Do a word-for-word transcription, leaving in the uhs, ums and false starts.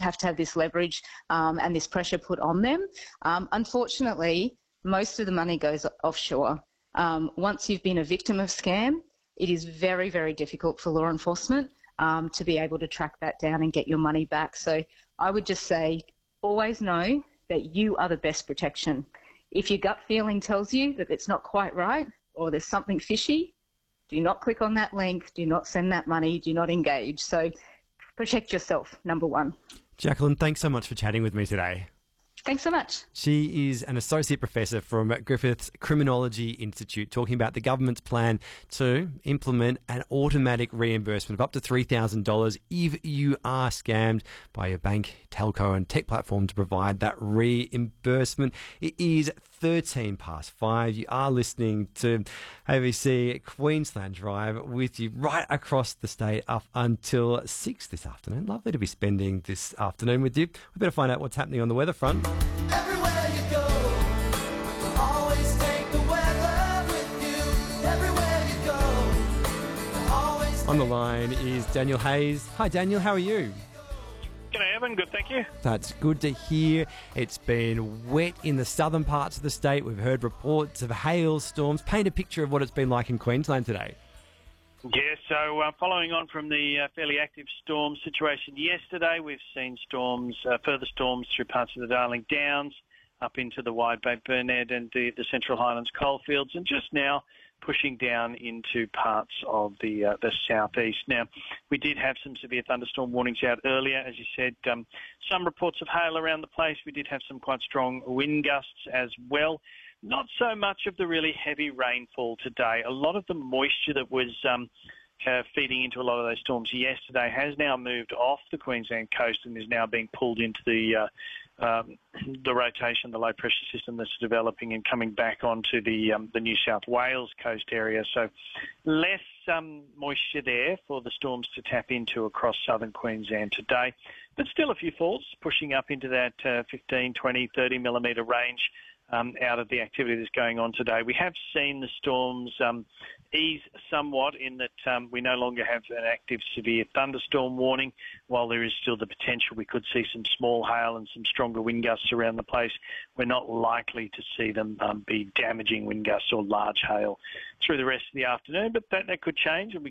have to have this leverage um, and this pressure put on them. Um, unfortunately, most of the money goes offshore. Um, once you've been a victim of scam, it is very, very difficult for law enforcement um, to be able to track that down and get your money back. So I would just say, always know that you are the best protection. If your gut feeling tells you that it's not quite right or there's something fishy, do not click on that link, do not send that money, do not engage. So protect yourself, number one. Jacqueline, thanks so much for chatting with me today. Thanks so much. She is an associate professor from Griffiths Criminology Institute, talking about the government's plan to implement an automatic reimbursement of up to three thousand dollars if you are scammed by your bank, telco and tech platform to provide that reimbursement. It is thirteen past five. You are listening to A B C Queensland Drive with you right across the state up until six this afternoon. Lovely to be spending this afternoon with you. We better find out what's happening on the weather front. Everywhere you go, always take the weather with you. Everywhere you go, always. On the line is Daniel Hayes. Hi Daniel, how are you? G'day Evan, good thank you. That's good to hear. It's been wet in the southern parts of the state. We've heard reports of hailstorms. Paint a picture of what it's been like in Queensland today. Yeah, so uh, following on from the uh, fairly active storm situation yesterday, we've seen storms, uh, further storms through parts of the Darling Downs, up into the Wide Bay Burnett and the, the Central Highlands coalfields, and just now pushing down into parts of the uh, the southeast. Now, we did have some severe thunderstorm warnings out earlier, as you said. Um, some reports of hail around the place. We did have some quite strong wind gusts as well. Not so much of the really heavy rainfall today. A lot of the moisture that was um, uh, feeding into a lot of those storms yesterday has now moved off the Queensland coast and is now being pulled into the uh, um, the rotation, the low pressure system that's developing and coming back onto the um, the New South Wales coast area. So less um, moisture there for the storms to tap into across southern Queensland today, but still a few falls pushing up into that uh, fifteen, twenty, thirty millimetre range. Um, out of the activity that's going on today. We have seen the storms um, ease somewhat in that um, we no longer have an active severe thunderstorm warning, while there is still the potential we could see some small hail and some stronger wind gusts around the place. We're not likely to see them um, be damaging wind gusts or large hail through the rest of the afternoon, but that, that could change and we